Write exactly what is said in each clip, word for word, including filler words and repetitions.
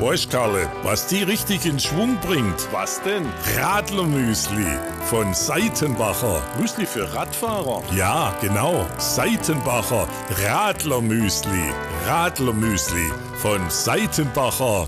Weißt Karle, was die richtig in Schwung bringt? Was denn? Radlermüsli von Seitenbacher. Müsli für Radfahrer? Ja, genau. Seitenbacher Radlermüsli. Radlermüsli von Seitenbacher.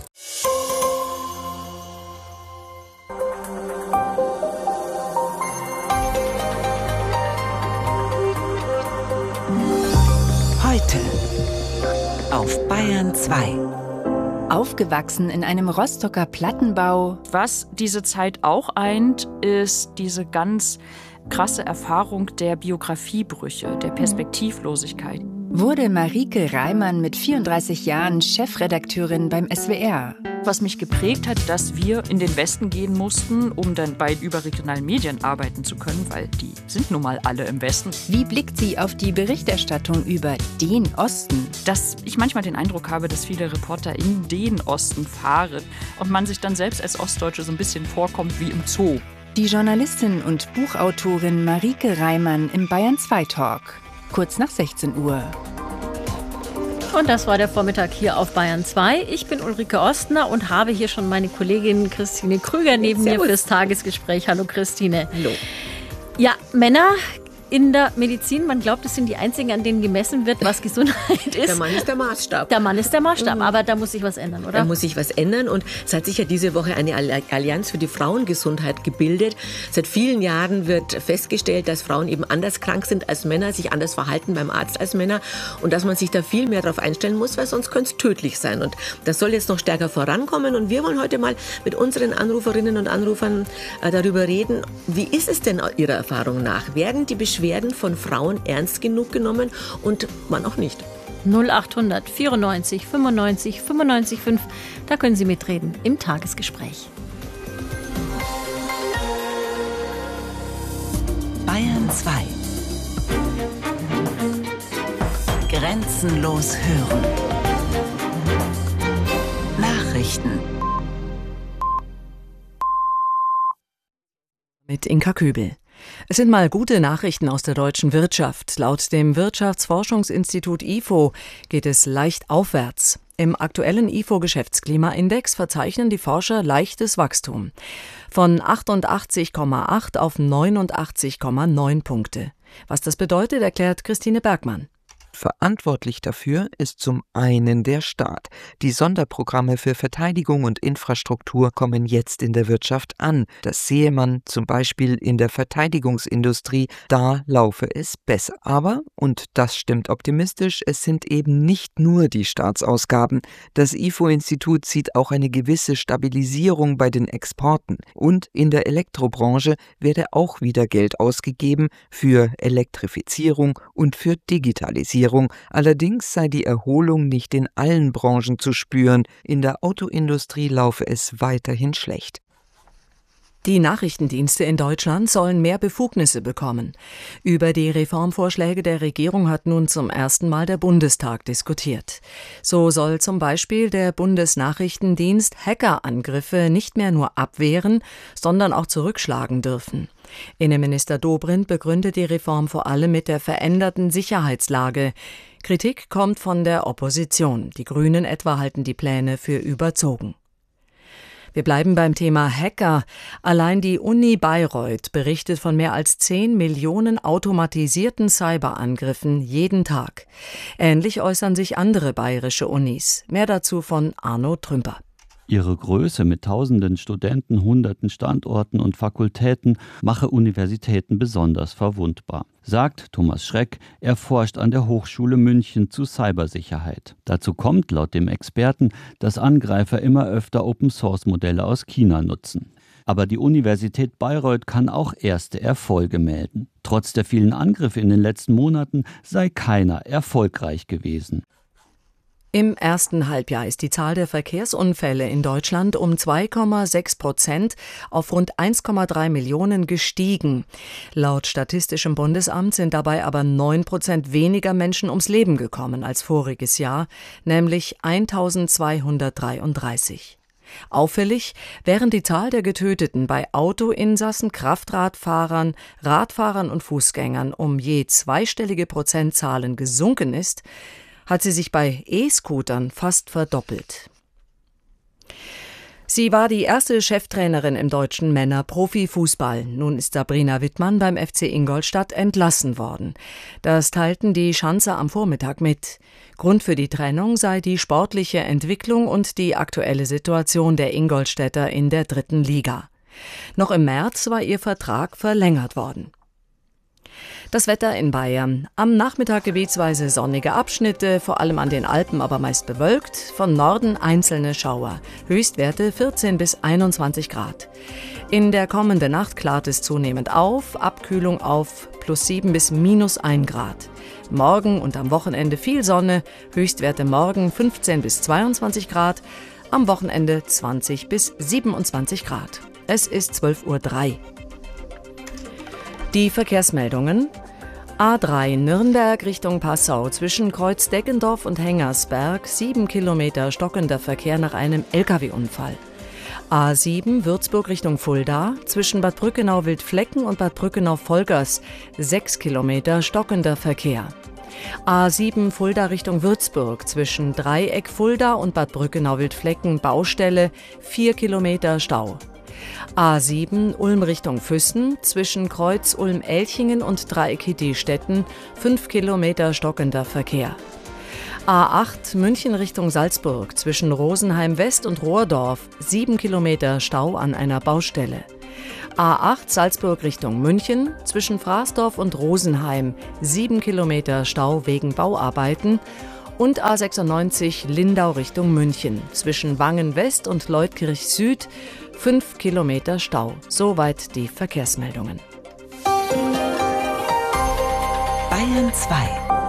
Heute auf Bayern zwei. Aufgewachsen in einem Rostocker Plattenbau. Was diese Zeit auch eint, ist diese ganz krasse Erfahrung der Biografiebrüche, der Perspektivlosigkeit. Wurde Marieke Reimann mit vierunddreißig Jahren Chefredakteurin beim S W R. Was mich geprägt hat, dass wir in den Westen gehen mussten, um dann bei überregionalen Medien arbeiten zu können, weil die sind nun mal alle im Westen. Wie blickt sie auf die Berichterstattung über den Osten? Dass ich manchmal den Eindruck habe, dass viele Reporter in den Osten fahren und man sich dann selbst als Ostdeutsche so ein bisschen vorkommt wie im Zoo. Die Journalistin und Buchautorin Marieke Reimann im Bayern zwei Talk. Kurz nach sechzehn Uhr. Und das war der Vormittag hier auf Bayern zwei. Ich bin Ulrike Ostner und habe hier schon meine Kollegin Christine Krüger neben Servus. mir fürs Tagesgespräch. Hallo Christine. Hallo. Ja, Männer in der Medizin, man glaubt, das sind die einzigen, an denen gemessen wird, was Gesundheit ist. Der Mann ist der Maßstab. Der Mann ist der Maßstab, mhm. aber da muss sich was ändern, oder? Da muss sich was ändern und es hat sich ja diese Woche eine Allianz für die Frauengesundheit gebildet. Seit vielen Jahren wird festgestellt, dass Frauen eben anders krank sind als Männer, sich anders verhalten beim Arzt als Männer und dass man sich da viel mehr darauf einstellen muss, weil sonst könnte es tödlich sein. Und das soll jetzt noch stärker vorankommen und wir wollen heute mal mit unseren Anruferinnen und Anrufern äh, darüber reden, wie ist es denn Ihrer Erfahrung nach? Werden die Beschwerden von Frauen ernst genug genommen und wann auch nicht? null achthundert vierundneunzig fünfundneunzig fünfundneunzig fünf, da können Sie mitreden im Tagesgespräch. Bayern zwei. Grenzenlos hören. Nachrichten. Mit Inka Köbel. Es sind mal gute Nachrichten aus der deutschen Wirtschaft. Laut dem Wirtschaftsforschungsinstitut I F O geht es leicht aufwärts. Im aktuellen I F O-Geschäftsklimaindex verzeichnen die Forscher leichtes Wachstum. Von achtundachtzig Komma acht auf neunundachtzig Komma neun Punkte. Was das bedeutet, erklärt Christine Bergmann. Verantwortlich dafür ist zum einen der Staat. Die Sonderprogramme für Verteidigung und Infrastruktur kommen jetzt in der Wirtschaft an. Das sehe man zum Beispiel in der Verteidigungsindustrie, da laufe es besser. Aber, und das stimmt optimistisch, es sind eben nicht nur die Staatsausgaben. Das I F O-Institut sieht auch eine gewisse Stabilisierung bei den Exporten. Und in der Elektrobranche werde auch wieder Geld ausgegeben für Elektrifizierung und für Digitalisierung. Allerdings sei die Erholung nicht in allen Branchen zu spüren. In der Autoindustrie laufe es weiterhin schlecht. Die Nachrichtendienste in Deutschland sollen mehr Befugnisse bekommen. Über die Reformvorschläge der Regierung hat nun zum ersten Mal der Bundestag diskutiert. So soll zum Beispiel der Bundesnachrichtendienst Hackerangriffe nicht mehr nur abwehren, sondern auch zurückschlagen dürfen. Innenminister Dobrindt begründet die Reform vor allem mit der veränderten Sicherheitslage. Kritik kommt von der Opposition. Die Grünen etwa halten die Pläne für überzogen. Wir bleiben beim Thema Hacker. Allein die Uni Bayreuth berichtet von mehr als zehn Millionen automatisierten Cyberangriffen jeden Tag. Ähnlich äußern sich andere bayerische Unis. Mehr dazu von Arno Trümper. Ihre Größe mit tausenden Studenten, hunderten Standorten und Fakultäten mache Universitäten besonders verwundbar, sagt Thomas Schreck. Er forscht an der Hochschule München zu Cybersicherheit. Dazu kommt laut dem Experten, dass Angreifer immer öfter Open-Source-Modelle aus China nutzen. Aber die Universität Bayreuth kann auch erste Erfolge melden. Trotz der vielen Angriffe in den letzten Monaten sei keiner erfolgreich gewesen. Im ersten Halbjahr ist die Zahl der Verkehrsunfälle in Deutschland um zwei Komma sechs Prozent auf rund eins Komma drei Millionen gestiegen. Laut Statistischem Bundesamt sind dabei aber neun Prozent weniger Menschen ums Leben gekommen als voriges Jahr, nämlich eintausendzweihundertdreiunddreißig. Auffällig, während die Zahl der Getöteten bei Autoinsassen, Kraftradfahrern, Radfahrern und Fußgängern um je zweistellige Prozentzahlen gesunken ist, hat sie sich bei E-Scootern fast verdoppelt. Sie war die erste Cheftrainerin im deutschen Männer-Profifußball. Nun ist Sabrina Wittmann beim F C Ingolstadt entlassen worden. Das teilten die Schanzer am Vormittag mit. Grund für die Trennung sei die sportliche Entwicklung und die aktuelle Situation der Ingolstädter in der dritten Liga. Noch im März war ihr Vertrag verlängert worden. Das Wetter in Bayern. Am Nachmittag gebietsweise sonnige Abschnitte, vor allem an den Alpen, aber meist bewölkt. Von Norden einzelne Schauer. Höchstwerte vierzehn bis einundzwanzig Grad. In der kommenden Nacht klart es zunehmend auf, Abkühlung auf plus sieben bis minus ein Grad. Morgen und am Wochenende viel Sonne, Höchstwerte morgen fünfzehn bis zweiundzwanzig Grad, am Wochenende zwanzig bis siebenundzwanzig Grad. Es ist zwölf Uhr drei. Die Verkehrsmeldungen. A drei Nürnberg Richtung Passau zwischen Kreuz Deggendorf und Hengersberg, sieben Kilometer stockender Verkehr nach einem L K W-Unfall. A sieben Würzburg Richtung Fulda zwischen Bad Brückenau-Wildflecken und Bad Brückenau-Volgers, sechs Kilometer stockender Verkehr. A sieben Fulda Richtung Würzburg zwischen Dreieck Fulda und Bad Brückenau-Wildflecken Baustelle, vier Kilometer Stau. A sieben Ulm Richtung Füssen zwischen Kreuz Ulm-Elchingen und Dreieck Hedestetten, fünf Kilometer stockender Verkehr. A acht München Richtung Salzburg zwischen Rosenheim West und Rohrdorf, sieben Kilometer Stau an einer Baustelle. A acht Salzburg Richtung München zwischen Fraßdorf und Rosenheim, sieben Kilometer Stau wegen Bauarbeiten. Und A sechsundneunzig Lindau Richtung München zwischen Wangen West und Leutkirch Süd, fünf Kilometer Stau. Soweit die Verkehrsmeldungen. Bayern zwei.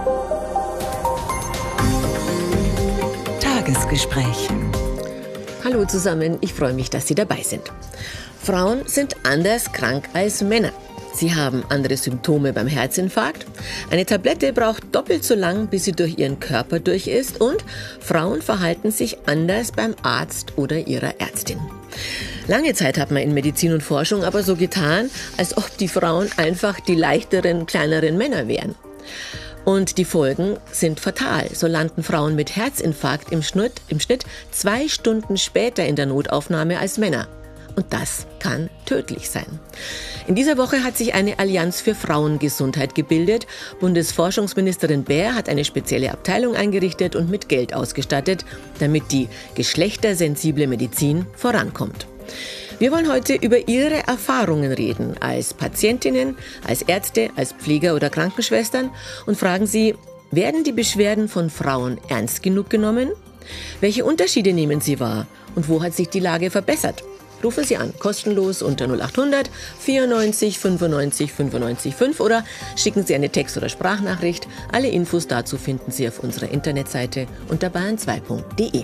Tagesgespräch. Hallo zusammen, ich freue mich, dass Sie dabei sind. Frauen sind anders krank als Männer. Sie haben andere Symptome beim Herzinfarkt. Eine Tablette braucht doppelt so lang, bis sie durch ihren Körper durch ist. Und Frauen verhalten sich anders beim Arzt oder ihrer Ärztin. Lange Zeit hat man in Medizin und Forschung aber so getan, als ob die Frauen einfach die leichteren, kleineren Männer wären. Und die Folgen sind fatal. So landen Frauen mit Herzinfarkt im Schnitt, im Schnitt zwei Stunden später in der Notaufnahme als Männer. Und das kann tödlich sein. In dieser Woche hat sich eine Allianz für Frauengesundheit gebildet. Bundesforschungsministerin Baer hat eine spezielle Abteilung eingerichtet und mit Geld ausgestattet, damit die geschlechtersensible Medizin vorankommt. Wir wollen heute über Ihre Erfahrungen reden, als Patientinnen, als Ärzte, als Pfleger oder Krankenschwestern und fragen Sie, werden die Beschwerden von Frauen ernst genug genommen? Welche Unterschiede nehmen Sie wahr und wo hat sich die Lage verbessert? Rufen Sie an, kostenlos unter null acht hundert vierundneunzig fünfundneunzig fünfundneunzig fünf oder schicken Sie eine Text- oder Sprachnachricht. Alle Infos dazu finden Sie auf unserer Internetseite unter bayern zwei punkt de.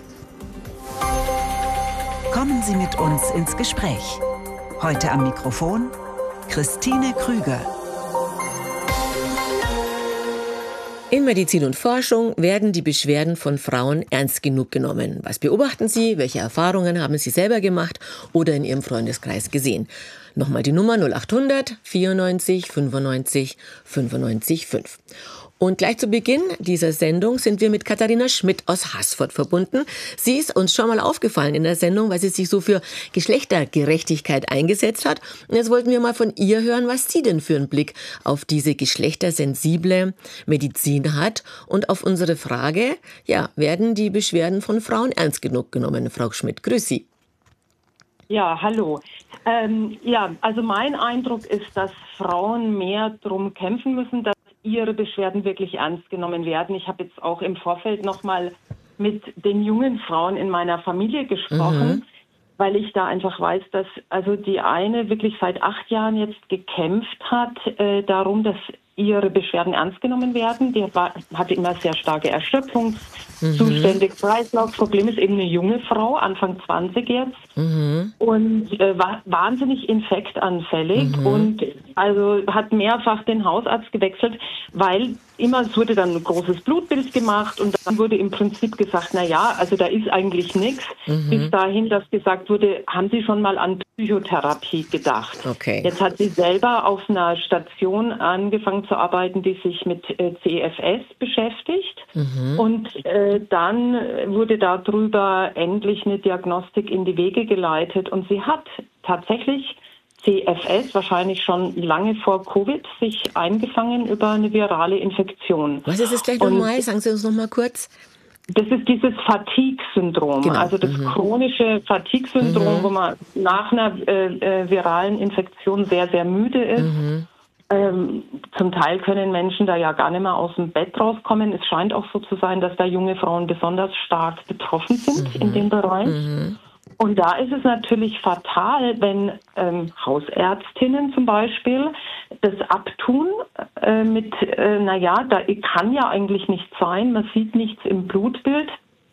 Kommen Sie mit uns ins Gespräch. Heute am Mikrofon Christine Krüger. In Medizin und Forschung werden die Beschwerden von Frauen ernst genug genommen. Was beobachten Sie? Welche Erfahrungen haben Sie selber gemacht oder in Ihrem Freundeskreis gesehen? Nochmal die Nummer null acht hundert vierundneunzig fünfundneunzig fünfundneunzig fünf. Und gleich zu Beginn dieser Sendung sind wir mit Katharina Schmidt aus Haßfurt verbunden. Sie ist uns schon mal aufgefallen in der Sendung, weil sie sich so für Geschlechtergerechtigkeit eingesetzt hat. Und jetzt wollten wir mal von ihr hören, was sie denn für einen Blick auf diese geschlechtersensible Medizin hat. Und auf unsere Frage, ja, werden die Beschwerden von Frauen ernst genug genommen? Frau Schmidt, grüß Sie. Ja, hallo. Ähm, ja, also mein Eindruck ist, dass Frauen mehr darum kämpfen müssen, dass ihre Beschwerden wirklich ernst genommen werden. Ich habe jetzt auch im Vorfeld nochmal mit den jungen Frauen in meiner Familie gesprochen, mhm. weil ich da einfach weiß, dass also die eine wirklich seit acht Jahren jetzt gekämpft hat, äh, darum, dass ihre Beschwerden ernst genommen werden. Die war, hatte immer sehr starke Erschöpfungszustände, mhm. Kreislaufprobleme, ist eben eine junge Frau, Anfang zwanzig jetzt, mhm. und äh, war wahnsinnig infektanfällig mhm. und also hat mehrfach den Hausarzt gewechselt, weil immer, es wurde dann ein großes Blutbild gemacht und dann wurde im Prinzip gesagt, na ja, also da ist eigentlich nichts. Mhm. Bis dahin, dass gesagt wurde, haben Sie schon mal an Psychotherapie gedacht? Okay. Jetzt hat sie selber auf einer Station angefangen zu arbeiten, die sich mit äh, C F S beschäftigt. Mhm. Und äh, dann wurde darüber endlich eine Diagnostik in die Wege geleitet und sie hat tatsächlich C F S, wahrscheinlich schon lange vor Covid, sich eingefangen über eine virale Infektion. Was ist das gleich nochmal? Sagen Sie uns nochmal kurz. Das ist dieses Fatigue-Syndrom, genau. Also das mhm. chronische Fatigue-Syndrom, mhm. wo man nach einer äh, äh, viralen Infektion sehr, sehr müde ist. Mhm. Ähm, zum Teil können Menschen da ja gar nicht mehr aus dem Bett rauskommen. Es scheint auch so zu sein, dass da junge Frauen besonders stark betroffen sind mhm. in dem Bereich. Mhm. Und da ist es natürlich fatal, wenn ähm, Hausärztinnen zum Beispiel das abtun äh, mit, äh, naja, da kann ja eigentlich nichts sein, man sieht nichts im Blutbild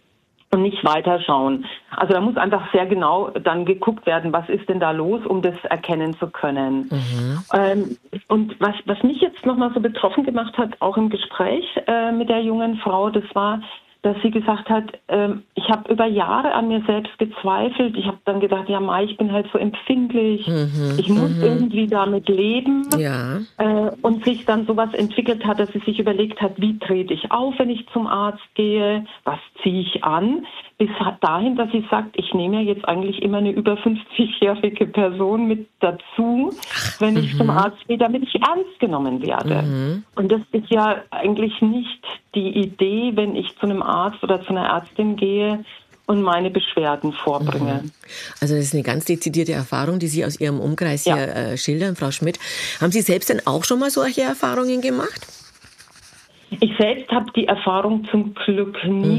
und nicht weiterschauen. Also da muss einfach sehr genau dann geguckt werden, was ist denn da los, um das erkennen zu können. Mhm. Ähm, und was, was mich jetzt nochmal so betroffen gemacht hat, auch im Gespräch äh, mit der jungen Frau, das war, dass sie gesagt hat, ähm, ich habe über Jahre an mir selbst gezweifelt. Ich habe dann gedacht, ja Mai, ich bin halt so empfindlich. Mhm, ich muss mhm. irgendwie damit leben. Ja. Äh, und sich dann sowas entwickelt hat, dass sie sich überlegt hat, wie trete ich auf, wenn ich zum Arzt gehe? Was ziehe ich an? Bis dahin, dass sie sagt, ich nehme ja jetzt eigentlich immer eine über fünfzigjährige Person mit dazu, wenn ich mhm. zum Arzt gehe, damit ich ernst genommen werde. Mhm. Und das ist ja eigentlich nicht die Idee, wenn ich zu einem Arzt oder zu einer Ärztin gehe und meine Beschwerden vorbringe. Also das ist eine ganz dezidierte Erfahrung, die Sie aus Ihrem Umkreis ja. hier äh, schildern, Frau Schmidt. Haben Sie selbst denn auch schon mal solche Erfahrungen gemacht? Ich selbst habe die Erfahrung zum Glück nie